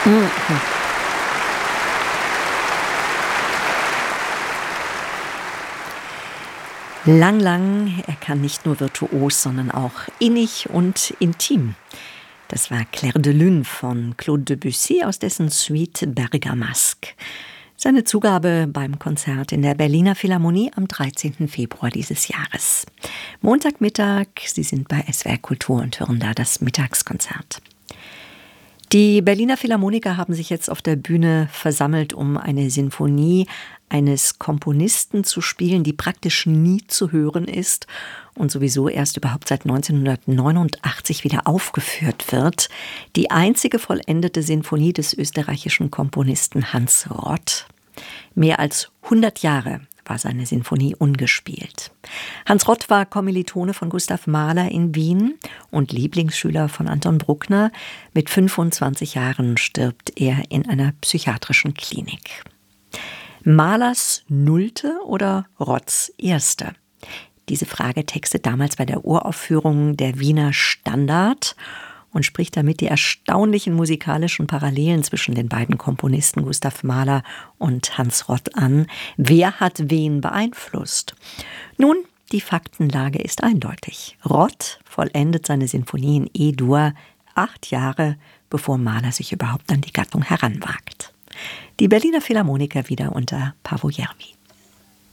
Mhm. Lang, lang, er kann nicht nur virtuos, sondern auch innig und intim. Das war Clair de Lune von Claude Debussy aus dessen Suite Bergamasque. Seine Zugabe beim Konzert in der Berliner Philharmonie am 13. Februar dieses Jahres. Montagmittag, Sie sind bei SWR Kultur und hören da das Mittagskonzert. Die Berliner Philharmoniker haben sich jetzt auf der Bühne versammelt, um eine Sinfonie eines Komponisten zu spielen, die praktisch nie zu hören ist und sowieso erst überhaupt seit 1989 wieder aufgeführt wird. Die einzige vollendete Sinfonie des österreichischen Komponisten Hans Rott. Mehr als 100 Jahre war seine Sinfonie ungespielt. Hans Rott war Kommilitone von Gustav Mahler in Wien und Lieblingsschüler von Anton Bruckner. Mit 25 Jahren stirbt er in einer psychiatrischen Klinik. Mahlers Nullte oder Rotts Erste? Diese Frage textet damals bei der Uraufführung der Wiener Standard und spricht damit die erstaunlichen musikalischen Parallelen zwischen den beiden Komponisten Gustav Mahler und Hans Rott an. Wer hat wen beeinflusst? Nun, die Faktenlage ist eindeutig. Rott vollendet seine Sinfonie in E-Dur 8 Jahre, bevor Mahler sich überhaupt an die Gattung heranwagt. Die Berliner Philharmoniker wieder unter Paavo Järvi.